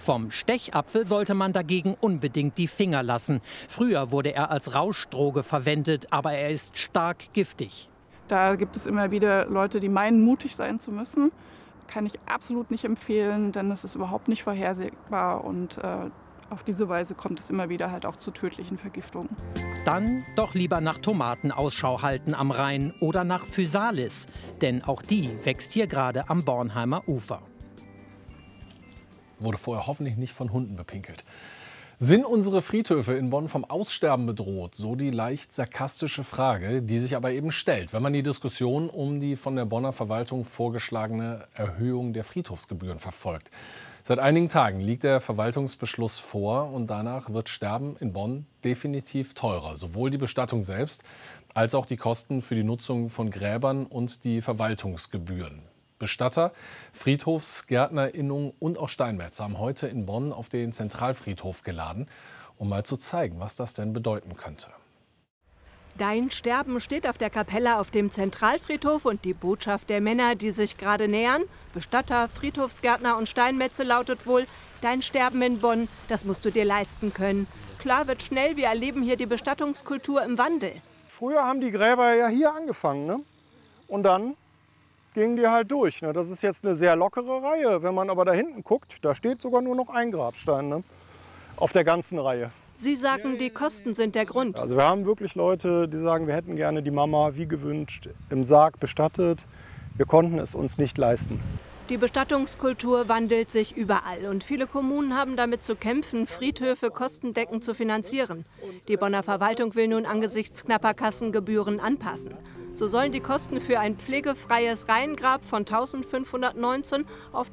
Vom Stechapfel sollte man dagegen unbedingt die Finger lassen. Früher wurde er als Rauschdroge verwendet, aber er ist stark giftig. Da gibt es immer wieder Leute, die meinen, mutig sein zu müssen. Kann ich absolut nicht empfehlen, denn es ist überhaupt nicht vorhersehbar und auf diese Weise kommt es immer wieder halt auch zu tödlichen Vergiftungen. Dann doch lieber nach Tomaten Ausschau halten am Rhein oder nach Physalis, denn auch die wächst hier gerade am Bornheimer Ufer. Wurde vorher hoffentlich nicht von Hunden bepinkelt. Sind unsere Friedhöfe in Bonn vom Aussterben bedroht? So die leicht sarkastische Frage, die sich aber eben stellt, wenn man die Diskussion um die von der Bonner Verwaltung vorgeschlagene Erhöhung der Friedhofsgebühren verfolgt. Seit einigen Tagen liegt der Verwaltungsbeschluss vor und danach wird Sterben in Bonn definitiv teurer. Sowohl die Bestattung selbst als auch die Kosten für die Nutzung von Gräbern und die Verwaltungsgebühren. Bestatter, FriedhofsgärtnerInnen und auch Steinmetzer haben heute in Bonn auf den Zentralfriedhof geladen, um mal zu zeigen, was das denn bedeuten könnte. Dein Sterben steht auf der Kapelle auf dem Zentralfriedhof und die Botschaft der Männer, die sich gerade nähern, Bestatter, Friedhofsgärtner und Steinmetze, lautet wohl: Dein Sterben in Bonn, das musst du dir leisten können. Klar wird schnell, wir erleben hier die Bestattungskultur im Wandel. Früher haben die Gräber ja hier angefangen, ne? Und dann gingen die halt durch. Ne? Das ist jetzt eine sehr lockere Reihe. Wenn man aber da hinten guckt, da steht sogar nur noch ein Grabstein, ne? Auf der ganzen Reihe. Sie sagen, die Kosten sind der Grund. Also wir haben wirklich Leute, die sagen, wir hätten gerne die Mama wie gewünscht im Sarg bestattet. Wir konnten es uns nicht leisten. Die Bestattungskultur wandelt sich überall und viele Kommunen haben damit zu kämpfen, Friedhöfe kostendeckend zu finanzieren. Die Bonner Verwaltung will nun angesichts knapper Kassengebühren anpassen. So sollen die Kosten für ein pflegefreies Reihengrab von 1.519 auf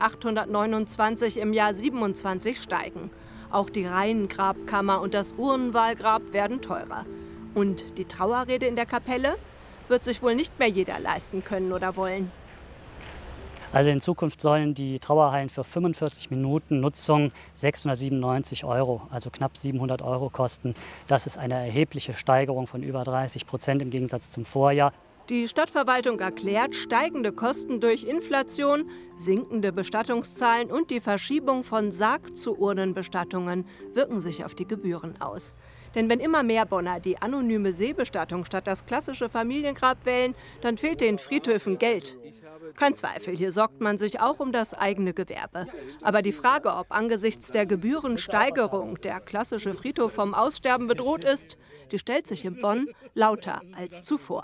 1.829 im Jahr 27 steigen. Auch die Reihengrabkammer und das Urnenwahlgrab werden teurer. Und die Trauerrede in der Kapelle wird sich wohl nicht mehr jeder leisten können oder wollen. Also in Zukunft sollen die Trauerhallen für 45 Minuten Nutzung 697 €, also knapp 700 € kosten. Das ist eine erhebliche Steigerung von über 30% im Gegensatz zum Vorjahr. Die Stadtverwaltung erklärt, steigende Kosten durch Inflation, sinkende Bestattungszahlen und die Verschiebung von Sarg- zu Urnenbestattungen wirken sich auf die Gebühren aus. Denn wenn immer mehr Bonner die anonyme Seebestattung statt das klassische Familiengrab wählen, dann fehlt den Friedhöfen Geld. Kein Zweifel, hier sorgt man sich auch um das eigene Gewerbe. Aber die Frage, ob angesichts der Gebührensteigerung der klassische Friedhof vom Aussterben bedroht ist, die stellt sich in Bonn lauter als zuvor.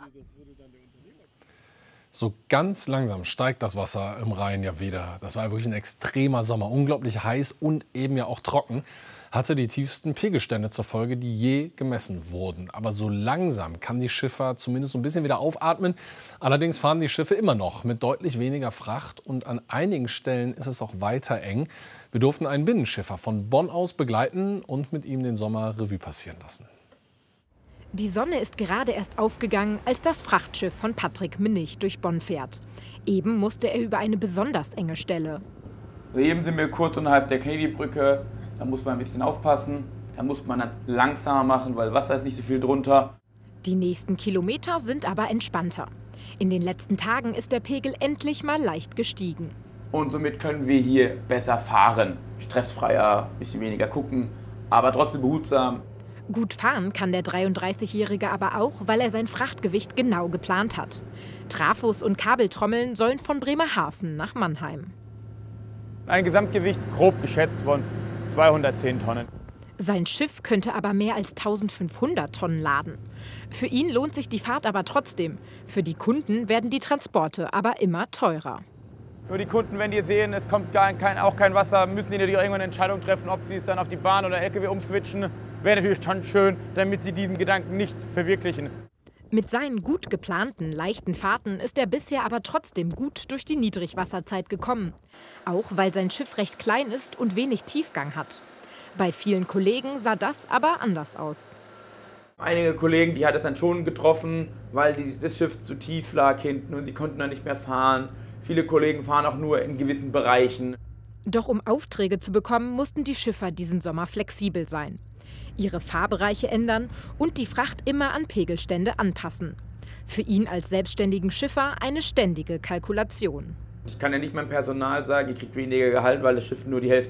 So ganz langsam steigt das Wasser im Rhein ja wieder. Das war wirklich ein extremer Sommer, unglaublich heiß und eben ja auch trocken. Hatte die tiefsten Pegelstände zur Folge, die je gemessen wurden. Aber so langsam kann die Schifffahrt zumindest so ein bisschen wieder aufatmen. Allerdings fahren die Schiffe immer noch mit deutlich weniger Fracht und an einigen Stellen ist es auch weiter eng. Wir durften einen Binnenschiffer von Bonn aus begleiten und mit ihm den Sommer Revue passieren lassen. Die Sonne ist gerade erst aufgegangen, als das Frachtschiff von Patrick Minnig durch Bonn fährt. Eben musste er über eine besonders enge Stelle. Eben sind wir kurz unterhalb der Kennedy-Brücke. Da muss man ein bisschen aufpassen. Da muss man dann langsamer machen, weil Wasser ist nicht so viel drunter. Die nächsten Kilometer sind aber entspannter. In den letzten Tagen ist der Pegel endlich mal leicht gestiegen. Und somit können wir hier besser fahren. Stressfreier, ein bisschen weniger gucken, aber trotzdem behutsam. Gut fahren kann der 33-Jährige aber auch, weil er sein Frachtgewicht genau geplant hat. Trafos und Kabeltrommeln sollen von Bremerhaven nach Mannheim. Ein Gesamtgewicht grob geschätzt von 210 Tonnen. Sein Schiff könnte aber mehr als 1500 Tonnen laden. Für ihn lohnt sich die Fahrt aber trotzdem. Für die Kunden werden die Transporte aber immer teurer. Nur die Kunden, wenn die sehen, es kommt auch kein Wasser, müssen die natürlich irgendwann eine Entscheidung treffen, ob sie es dann auf die Bahn oder LKW umswitchen. Wäre natürlich schon schön, damit sie diesen Gedanken nicht verwirklichen. Mit seinen gut geplanten, leichten Fahrten ist er bisher aber trotzdem gut durch die Niedrigwasserzeit gekommen. Auch weil sein Schiff recht klein ist und wenig Tiefgang hat. Bei vielen Kollegen sah das aber anders aus. Einige Kollegen, die hat es dann schon getroffen, weil das Schiff zu tief lag hinten und sie konnten dann nicht mehr fahren. Viele Kollegen fahren auch nur in gewissen Bereichen. Doch um Aufträge zu bekommen, mussten die Schiffer diesen Sommer flexibel sein. Ihre Fahrbereiche ändern und die Fracht immer an Pegelstände anpassen. Für ihn als selbstständigen Schiffer eine ständige Kalkulation. Ich kann ja nicht meinem Personal sagen, ihr kriegt weniger Gehalt, weil das Schiff nur die Hälfte